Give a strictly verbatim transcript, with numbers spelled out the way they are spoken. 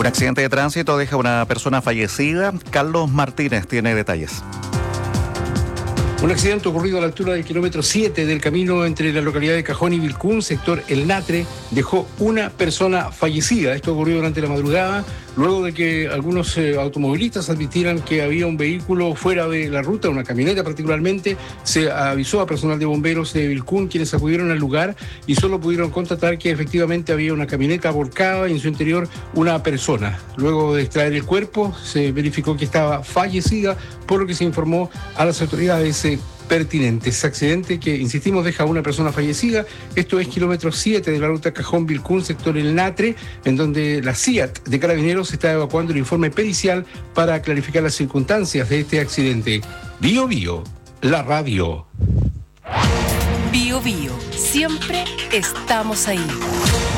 Un accidente de tránsito deja a una persona fallecida. Carlos Martínez tiene detalles. Un accidente ocurrido a la altura del kilómetro siete del camino entre la localidad de Cajón y Vilcún, sector El Natre, dejó una persona fallecida. Esto ocurrió durante la madrugada, luego de que algunos eh, automovilistas advirtieran que había un vehículo fuera de la ruta, una camioneta particularmente. Se avisó a personal de bomberos de Vilcún, quienes acudieron al lugar y solo pudieron constatar que efectivamente había una camioneta volcada y en su interior una persona. Luego de extraer el cuerpo, se verificó que estaba fallecida, por lo que se informó a las autoridades eh, pertinentes. Accidente que, insistimos, deja a una persona fallecida. Esto es kilómetro siete de la ruta Cajón-Vilcún, sector El Natre, en donde la C I A T de Carabineros está evacuando el informe pericial para clarificar las circunstancias de este accidente. Bio Bio, la radio. Bio Bio, siempre estamos ahí.